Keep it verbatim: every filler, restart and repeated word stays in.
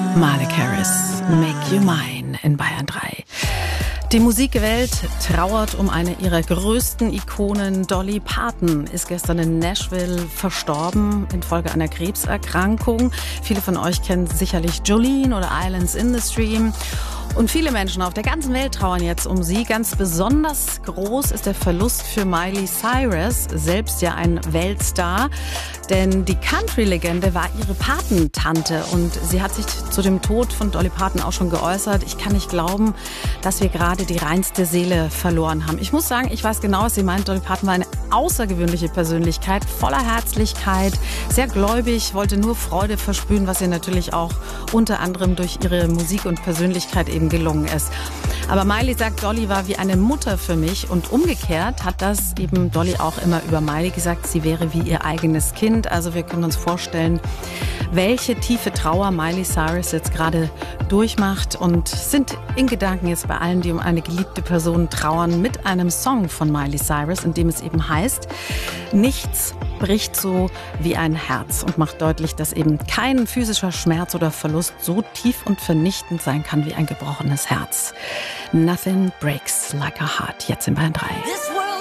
Malik Harris, Make You Mine in Bayern drei. Die Musikwelt trauert um eine ihrer größten Ikonen. Dolly Parton ist gestern in Nashville verstorben infolge einer Krebserkrankung. Viele von euch kennen sicherlich Jolene oder Islands in the Stream. Und viele Menschen auf der ganzen Welt trauern jetzt um sie. Ganz besonders groß ist der Verlust für Miley Cyrus, selbst ja ein Weltstar. Denn die Country-Legende war ihre Patentante und sie hat sich zu dem Tod von Dolly Parton auch schon geäußert. Ich kann nicht glauben, dass wir gerade die reinste Seele verloren haben. Ich muss sagen, ich weiß genau, was sie meint. Dolly Parton war eine außergewöhnliche Persönlichkeit, voller Herzlichkeit, sehr gläubig, wollte nur Freude versprühen, was ihr natürlich auch unter anderem durch ihre Musik und Persönlichkeit eben gelungen ist. Aber Miley sagt, Dolly war wie eine Mutter für mich und umgekehrt hat das eben Dolly auch immer über Miley gesagt, sie wäre wie ihr eigenes Kind. Also wir können uns vorstellen, welche tiefe Trauer Miley Cyrus jetzt gerade durchmacht und sind in Gedanken jetzt bei allen, die um eine geliebte Person trauern, mit einem Song von Miley Cyrus, in dem es eben heißt, nichts bricht so wie ein Herz und macht deutlich, dass eben kein physischer Schmerz oder Verlust so tief und vernichtend sein kann wie ein gebrochenes Herz. Nothing breaks like a heart. Jetzt in Bayern drei.